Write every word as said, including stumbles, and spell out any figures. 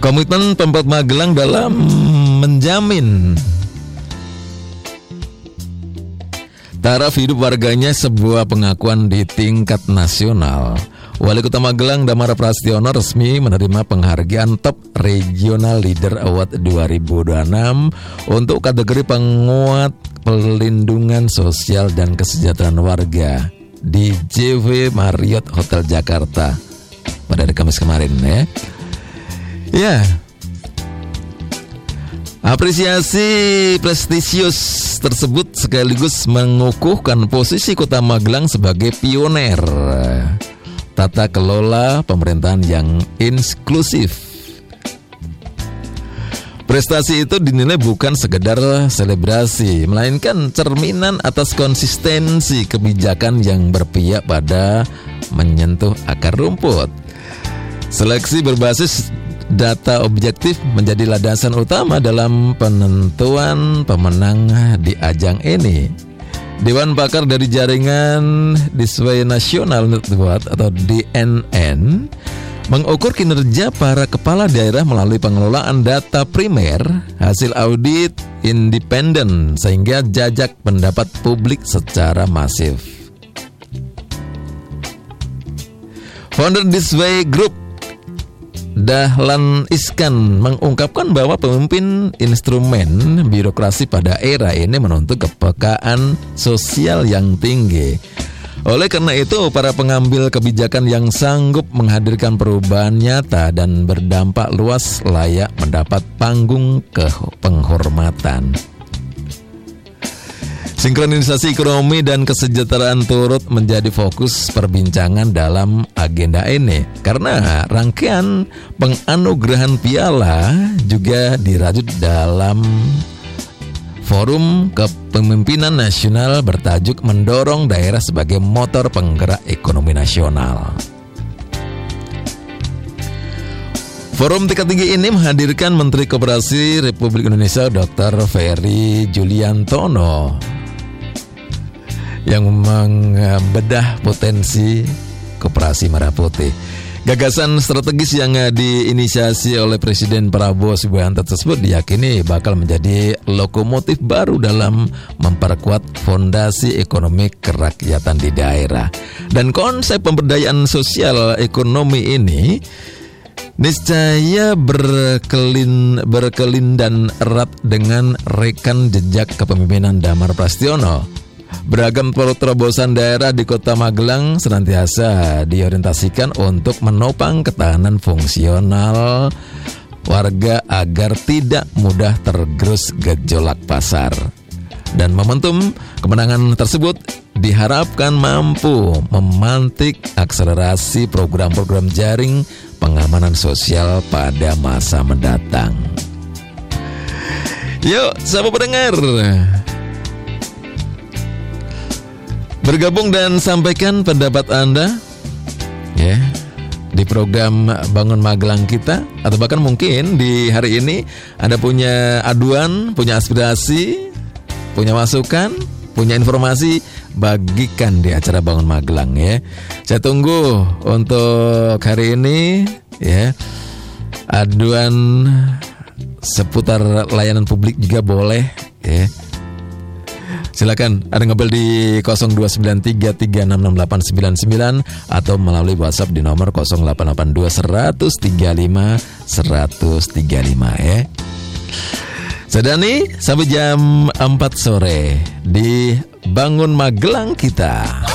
Komitmen Pemkot Magelang dalam menjamin taraf hidup warganya sebuah pengakuan di tingkat nasional. Wali Kota Magelang Damar Prastiono resmi menerima penghargaan Top Regional Leader Award dua ribu dua puluh enam untuk kategori penguat pelindungan sosial dan kesejahteraan warga di J W Marriott Hotel Jakarta pada hari Kamis kemarin ya. Ya. Apresiasi prestisius tersebut sekaligus mengukuhkan posisi Kota Magelang sebagai pioner tata kelola pemerintahan yang inklusif. Prestasi itu dinilai bukan sekedar selebrasi, melainkan cerminan atas konsistensi kebijakan yang berpihak pada menyentuh akar rumput. Seleksi berbasis data objektif menjadi landasan utama dalam penentuan pemenang di ajang ini. Dewan Pakar dari jaringan Disway National Network atau D N N mengukur kinerja para kepala daerah melalui pengelolaan data primer, hasil audit independen sehingga jajak pendapat publik secara masif. Founder Disway Group Dahlan Iskan mengungkapkan bahwa pemimpin instrumen birokrasi pada era ini menuntut kepekaan sosial yang tinggi. Oleh karena itu, para pengambil kebijakan yang sanggup menghadirkan perubahan nyata dan berdampak luas layak mendapat panggung ke penghormatan. Sinkronisasi ekonomi dan kesejahteraan turut menjadi fokus perbincangan dalam agenda ini karena rangkaian penganugerahan piala juga dirajut dalam Forum Kepemimpinan Nasional bertajuk mendorong daerah sebagai motor penggerak ekonomi nasional. Forum tingkat tinggi ini menghadirkan Menteri Koperasi Republik Indonesia Doktor Ferry Juliantono yang membedah potensi koperasi merah putih. Gagasan strategis yang diinisiasi oleh Presiden Prabowo Subianto tersebut diyakini bakal menjadi lokomotif baru dalam memperkuat fondasi ekonomi kerakyatan di daerah. Dan konsep pemberdayaan sosial ekonomi ini niscaya berkelin, berkelindan erat dengan rekan jejak kepemimpinan Damar Prastiono. Beragam terobosan daerah di Kota Magelang senantiasa diorientasikan untuk menopang ketahanan fungsional warga agar tidak mudah tergerus gejolak pasar. Dan momentum kemenangan tersebut diharapkan mampu memantik akselerasi program-program jaring pengamanan sosial pada masa mendatang. Yuk, sahabat pendengar, bergabung dan sampaikan pendapat Anda ya di program Bangun Magelang kita, atau bahkan mungkin di hari ini Anda punya aduan, punya aspirasi, punya masukan, punya informasi, bagikan di acara Bangun Magelang ya. Saya tunggu untuk hari ini ya. Aduan seputar layanan publik juga boleh ya. Silakan Anda ngobrol di nol dua sembilan tiga tiga enam enam delapan sembilan sembilan atau melalui WhatsApp di nomor nol delapan delapan dua satu tiga lima satu tiga lima ya. Saya Dani, sampai jam empat sore di Bangun Magelang kita.